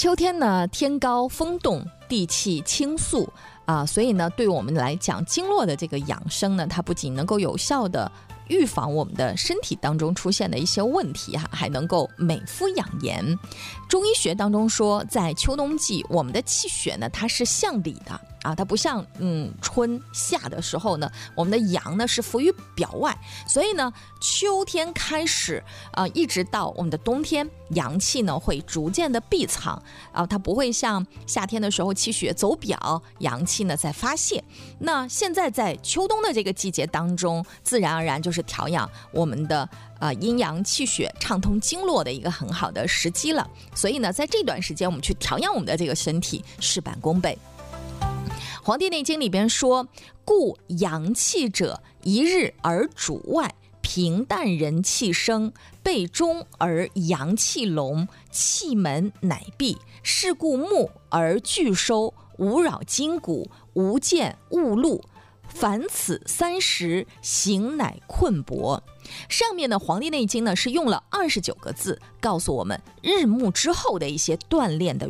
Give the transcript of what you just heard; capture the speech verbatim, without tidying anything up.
秋天呢，天高风动，地气清肃啊，所以呢，对我们来讲，经络的这个养生呢，它不仅能够有效的预防我们的身体当中出现的一些问题哈，还能够美肤养颜。中医学当中说，在秋冬季，我们的气血呢，它是向里的啊，它不像嗯春夏的时候呢，我们的阳呢是浮于表外，所以呢，秋天开始啊、呃，一直到我们的冬天，阳气呢会逐渐的闭藏啊，它不会像夏天的时候气血走表，阳气呢在发泄。那现在在秋冬的这个季节当中，自然而然就是调养我们的呃阴阳气血、畅通经络的一个很好的时机了。所以呢，在这段时间，我们去调养我们的这个身体，事半功倍。《黄帝内经》里边说，故阳气者，一日而主外，平淡人气生，背中而阳气隆，气门乃闭，是故目而拒收，无扰筋骨，无见误路。凡此三时，形乃困薄。上面的《黄帝内经》呢，是用了二十九个字，告诉我们日暮之后的一些锻炼的